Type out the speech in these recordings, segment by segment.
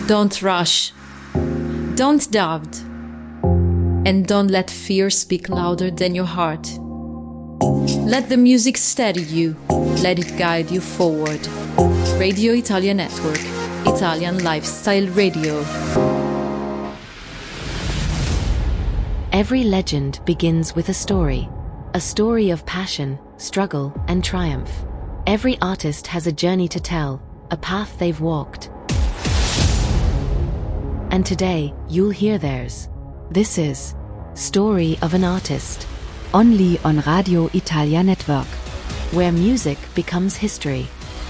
Don't rush. Don't doubt. And don't let fear speak louder than your heart. Let the music steady you. Let it guide you forward. Radio Italia Network. Italian Lifestyle Radio. Every legend begins with a story of passion, struggle, and triumph. Every artist has a journey to tell, a path they've walked. And today, you'll hear theirs. This is Story of an Artist, only on Radio Italia Network, where music becomes history.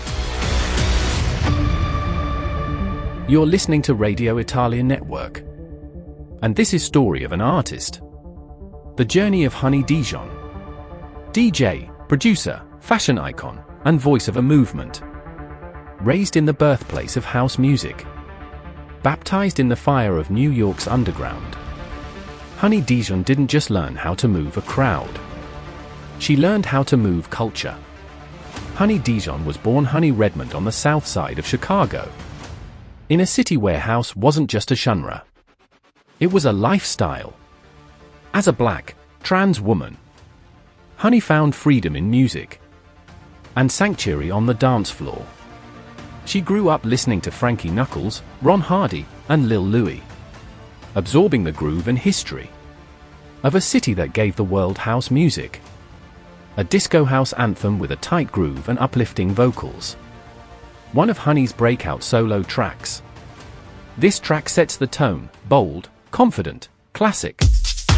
You're listening to Radio Italia Network, and this is Story of an Artist. The journey of Honey Dijon. DJ, producer, fashion icon, and voice of a movement. Raised in the birthplace of house music. Baptized in the fire of New York's underground. Honey Dijon didn't just learn how to move a crowd. She learned how to move culture. Honey Dijon was born Honey Redmond on the south side of Chicago. In a city where house wasn't just a genre. It was a lifestyle. As a black, trans woman, Honey found freedom in music and sanctuary on the dance floor. She grew up listening to Frankie Knuckles, Ron Hardy, and Lil Louie, absorbing the groove and history of a city that gave the world house music. A disco house anthem with a tight groove and uplifting vocals. One of Honey's breakout solo tracks. This track sets the tone, bold, confident, classic.